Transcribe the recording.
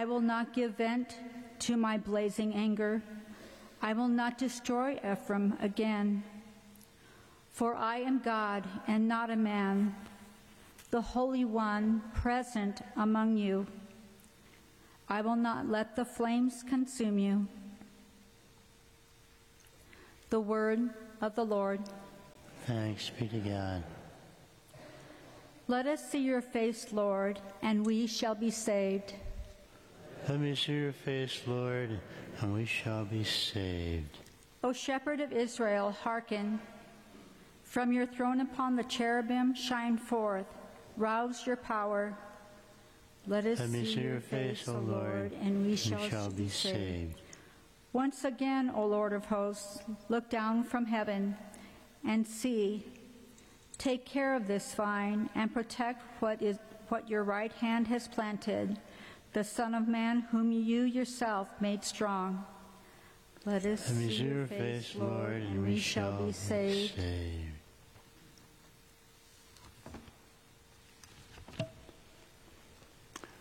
I will not give vent to my blazing anger. I will not destroy Ephraim again. For I am God and not a man, the Holy One present among you. I will not let the flames consume you. The word of the Lord. Thanks be to God. Let us see your face, Lord, and we shall be saved. Let me see your face, Lord, and we shall be saved. O Shepherd of Israel, hearken. From your throne upon the cherubim shine forth. Rouse your power. Let us see your face, O Lord, and we shall be saved. Once again, O Lord of hosts, look down from heaven and see. Take care of this vine and protect what your right hand has planted, the Son of Man whom you yourself made strong. Let us see your face, Lord, and we shall be saved.